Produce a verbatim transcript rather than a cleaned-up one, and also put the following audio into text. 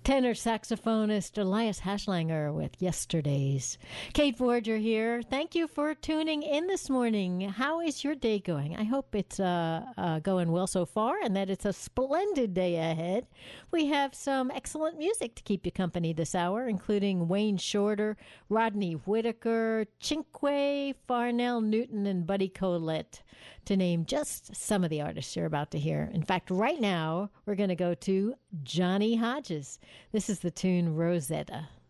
Tenor saxophonist Elias Hashlanger with Yesterdays. Kate Forger here. Thank you for tuning in this morning. How is your day going? I hope it's uh, uh, going well so far and that it's a splendid day ahead. We have some excellent music to keep you company this hour, including Wayne Shorter, Rodney Whitaker, Chinque, Farnell Newton, and Buddy Collette, to name just some of the artists you're about to hear. In fact, right now, we're going to go to Johnny Hodges. This is the tune Rosetta.